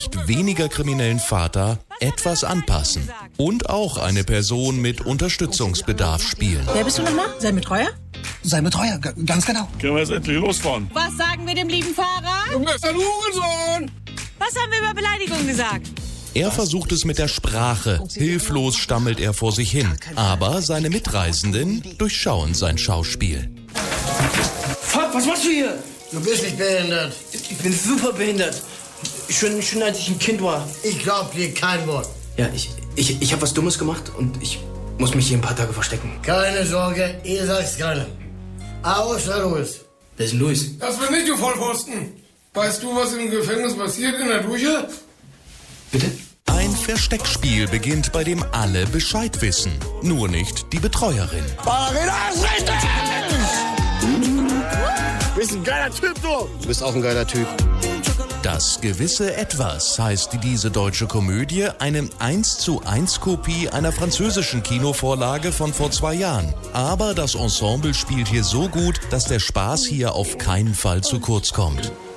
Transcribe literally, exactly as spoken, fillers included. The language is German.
weniger kriminellen Vater etwas anpassen und auch eine Person mit Unterstützungsbedarf spielen. Wer bist du nochmal? Sein Betreuer? Sein Betreuer, g- ganz genau. Können wir jetzt endlich losfahren? Was sagen wir dem lieben Fahrer? Junge, ist ein Hurensohn! Was haben wir über Beleidigung gesagt? Er versucht es mit der Sprache. Hilflos stammelt er vor sich hin. Aber seine Mitreisenden durchschauen sein Schauspiel. Fuck, was machst du hier? Du bist nicht behindert. Ich bin super behindert. Schon, schon als ich ein Kind war. Ich glaub dir kein Wort. Ja, ich, ich, ich habe was Dummes gemacht und ich muss mich hier ein paar Tage verstecken. Keine Sorge, ihr sagt's keiner. Außer Louis. Wer ist denn Luis? Das bin ich, du Vollpfosten. Weißt du, was im Gefängnis passiert in der Dusche? Bitte? Ein Versteckspiel beginnt, bei dem alle Bescheid wissen. Nur nicht die Betreuerin. Ballerina ist richtig! Du bist ein geiler Typ, du! Du bist auch ein geiler Typ. Das gewisse Etwas heißt diese deutsche Komödie, eine eins zu eins Kopie einer französischen Kinovorlage von vor zwei Jahren. Aber das Ensemble spielt hier so gut, dass der Spaß hier auf keinen Fall zu kurz kommt.